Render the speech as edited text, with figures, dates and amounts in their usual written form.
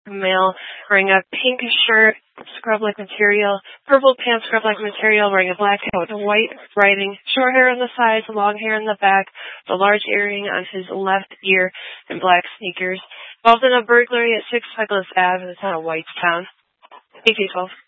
male, wearing a pink shirt, scrub-like material, purple pants, scrub-like material, wearing a black hat with a white writing, short hair on the sides, long hair in the back, a large earring on his left ear, and black sneakers. Involved in a burglary at 6 Douglas Ave in the town of Whitestown. 1812.